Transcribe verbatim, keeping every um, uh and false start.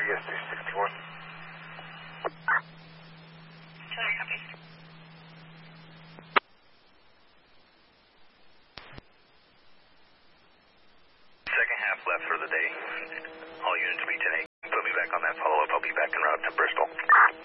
S three sixty-one. Sorry, copy. Second half left for the day. All units be ten eight. Put me back on that follow-up. I'll be back en route to Bristol.